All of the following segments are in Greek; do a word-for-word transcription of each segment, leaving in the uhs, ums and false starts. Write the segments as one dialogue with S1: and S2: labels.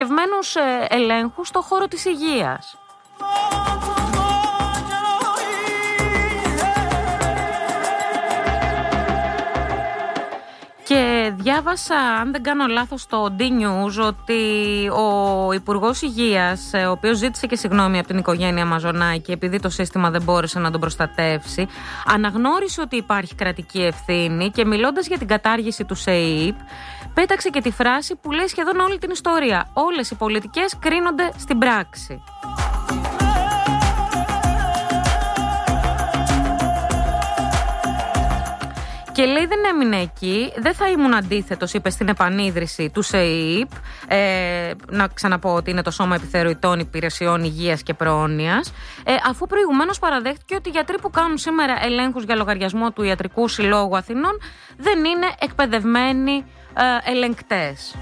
S1: στοχευμένους ελέγχους στον χώρο της υγείας. Και διάβασα, αν δεν κάνω λάθος, στο D-News ότι ο Υπουργός Υγείας, ο οποίος ζήτησε και συγγνώμη από την οικογένεια Μαζονάκη επειδή το σύστημα δεν μπόρεσε να τον προστατεύσει, αναγνώρισε ότι υπάρχει κρατική ευθύνη και μιλώντας για την κατάργηση του ΣΕΙΠ, πέταξε και τη φράση που λέει σχεδόν όλη την ιστορία: όλες οι πολιτικές κρίνονται στην πράξη. Και λέει δεν έμεινε εκεί, δεν θα ήμουν αντίθετος, είπε, στην επανίδρυση του ΣΕΙΠ. Ε, να ξαναπώ ότι είναι το Σώμα Επιθεωρητών Υπηρεσιών Υγείας και Πρόνοιας, ε, αφού προηγουμένως παραδέχτηκε ότι οι γιατροί που κάνουν σήμερα ελέγχους για λογαριασμό του Ιατρικού Συλλόγου Αθηνών δεν είναι εκπαιδευμένοι ε, ελεγκτές.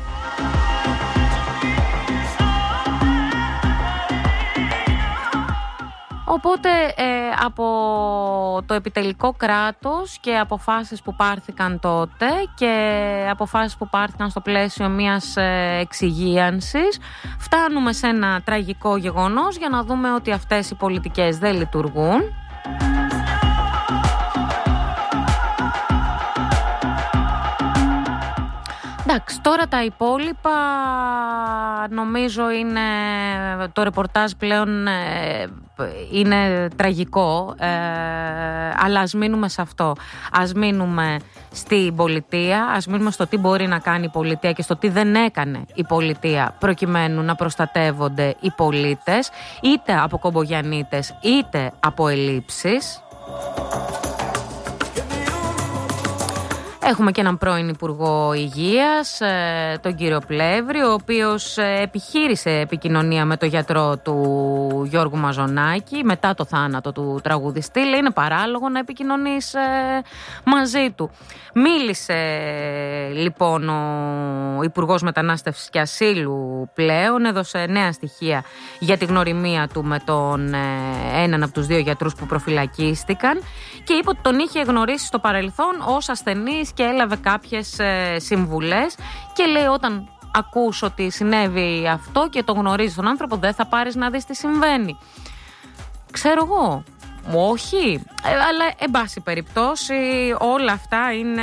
S1: Οπότε ε, από το επιτελικό κράτος και αποφάσεις που πάρθηκαν τότε και αποφάσεις που πάρθηκαν στο πλαίσιο μιας ε, εξυγίανσης, φτάνουμε σε ένα τραγικό γεγονός για να δούμε ότι αυτές οι πολιτικές δεν λειτουργούν. Εντάξει, τώρα τα υπόλοιπα νομίζω είναι, το ρεπορτάζ πλέον ε, είναι τραγικό, ε, αλλά ας μείνουμε σε αυτό. Ας μείνουμε στην πολιτεία, ας μείνουμε στο τι μπορεί να κάνει η πολιτεία και στο τι δεν έκανε η πολιτεία προκειμένου να προστατεύονται οι πολίτες, είτε από κομπογιανίτες είτε από ελλείψεις. Έχουμε και έναν πρώην Υπουργό Υγείας, τον κύριο Πλεύρη, ο οποίος επιχείρησε επικοινωνία με τον γιατρό του Γιώργου Μαζονάκη μετά το θάνατο του τραγουδιστή. Λέει είναι παράλογο να επικοινωνείς μαζί του. Μίλησε λοιπόν ο Υπουργός Μετανάστευσης και Ασύλου πλέον, έδωσε νέα στοιχεία για τη γνωριμία του με τον έναν από τους δύο γιατρούς που προφυλακίστηκαν και είπε ότι τον είχε γνωρίσει στο παρελθόν ως ασθενής και έλαβε κάποιες ε, συμβουλές και λέει όταν ακούς ότι συνέβη αυτό και το γνωρίζεις τον άνθρωπο δεν θα πάρεις να δεις τι συμβαίνει. Ξέρω εγώ, όχι, ε, αλλά εν πάση περιπτώσει όλα αυτά είναι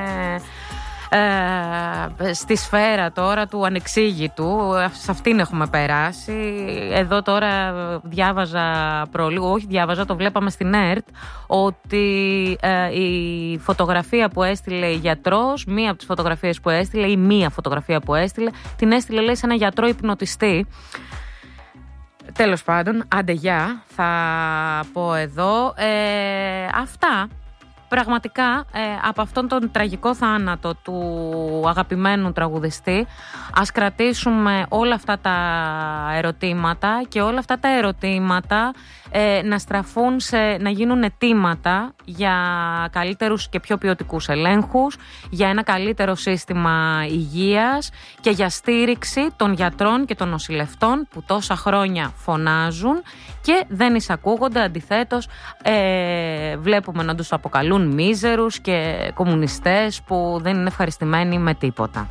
S1: ε, στη σφαίρα τώρα του ανεξήγητου, σε αυτήν έχουμε περάσει. Εδώ τώρα διάβαζα προλίγο, όχι διάβαζα, το βλέπαμε στην ΕΡΤ, ότι ε, η φωτογραφία που έστειλε η γιατρός, μία από τις φωτογραφίες που έστειλε ή μία φωτογραφία που έστειλε, την έστειλε λέει σε ένα γιατρό υπνοτιστή. Τέλος πάντων, άντε γεια, θα πω εδώ. Ε, αυτά. Πραγματικά ε, από αυτόν τον τραγικό θάνατο του αγαπημένου τραγουδιστή ας κρατήσουμε όλα αυτά τα ερωτήματα και όλα αυτά τα ερωτήματα ε, να στραφούν σε, να γίνουν αιτήματα για καλύτερους και πιο ποιοτικούς ελέγχους, για ένα καλύτερο σύστημα υγείας και για στήριξη των γιατρών και των νοσηλευτών που τόσα χρόνια φωνάζουν και δεν εισακούγονται, αντιθέτως ε, βλέπουμε να τους αποκαλούν μίζερους και κομμουνιστές που δεν είναι ευχαριστημένοι με τίποτα.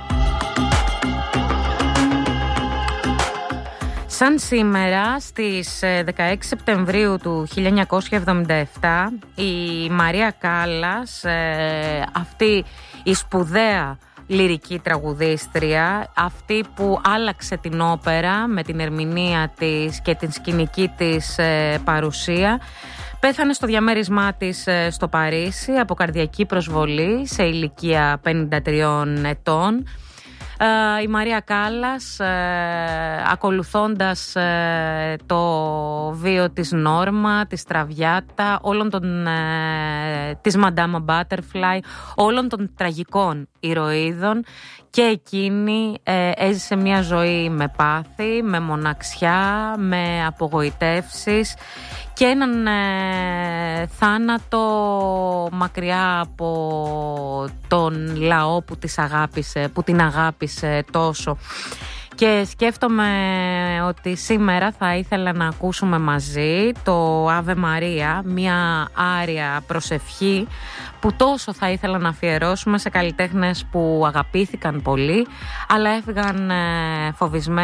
S1: Σαν σήμερα στις δεκαέξι Σεπτεμβρίου του χίλια εννιακόσια εβδομήντα επτά η Μαρία Κάλλας, αυτή η σπουδαία λυρική τραγουδίστρια, αυτή που άλλαξε την όπερα με την ερμηνεία της και την σκηνική της παρουσία, πέθανε στο διαμέρισμά της στο Παρίσι από καρδιακή προσβολή σε ηλικία πενήντα τριών ετών. Uh, η Μαρία Κάλλας, uh, ακολουθώντας uh, το βίο της Νόρμα, της Τραβιάτα, όλων των, uh, της Μαντάμα Μπάτερφλάι, όλων των τραγικών ηρωίδων, και εκείνη uh, έζησε μια ζωή με πάθη, με μοναξιά, με απογοητεύσεις και έναν ε, θάνατο μακριά από τον λαό που, της αγάπησε, που την αγάπησε τόσο. Και σκέφτομαι ότι σήμερα θα ήθελα να ακούσουμε μαζί το Ave Maria, μια άρια προσευχή που τόσο θα ήθελα να αφιερώσουμε σε καλλιτέχνες που αγαπήθηκαν πολύ αλλά έφυγαν φοβισμένοι